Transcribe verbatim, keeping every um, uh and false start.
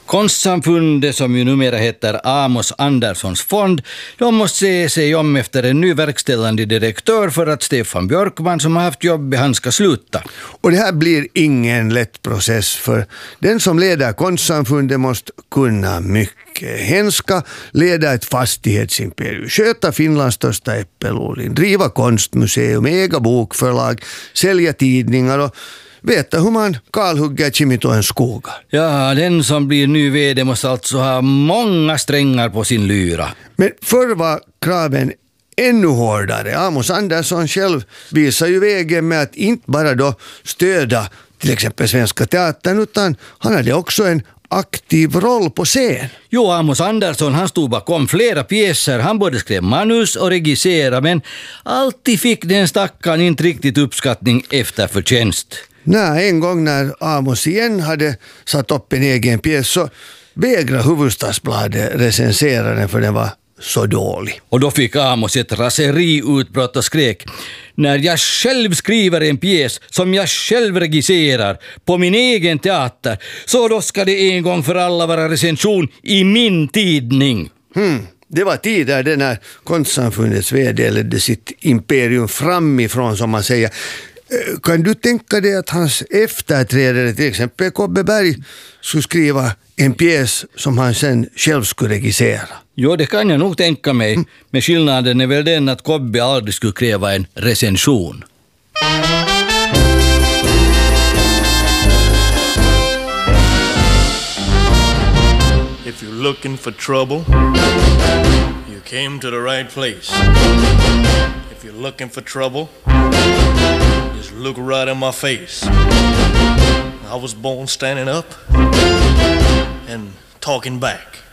Konstsamfundet, som ju numera heter Amos Anderssons fond, de måste se sig om efter en ny verkställande direktör för att Stefan Björkman, som har haft jobb, han ska sluta. Och det här blir ingen lätt process, för den som leder Konstsamfundet måste kunna mycket. Hen ska leda ett fastighetsimperium, sköta Finlands största äppelodling, driva konstmuseum, äga bokförlag, sälja tidningar och veta hur man kalhugger Kimitoen skogar. Ja, den som blir ny vd måste alltså ha många strängar på sin lyra. Men förr var kraven ännu hårdare. Amos Andersson själv visar ju vägen med att inte bara då stödja till exempel Svenska Teatern, utan han hade också en aktiv roll på scen. Jo, Amos Andersson, han stod bakom flera pjäser. Han både skrev manus och regisserade, men alltid fick den stackaren inte riktigt uppskattning efter förtjänst. Nej, en gång när Amos igen hade satt upp en egen pjäs så vägrade Hufvudstadsbladet recensera den, för den var så dålig. Och då fick Amos ett raseriutbrott och skrek: när jag själv skriver en pjäs som jag själv regisserar på min egen teater, så då ska det en gång för alla vara recension i min tidning. Hmm. Det var tider det när Konstsamfundets vd ledde sitt imperium framifrån, som man säger. Kan du tänka dig att hans efterträdare, till exempel Kobbe Berg, skulle skriva en pjäs som han sen själv skulle regissera? Jo, det kan jag nog tänka mig. Mm. Men skillnaden är väl den att Kobbe aldrig skulle kräva en recension. If you're looking for trouble, you came to the right place. If you're looking for trouble, just look right in my face. I was born standing up and talking back.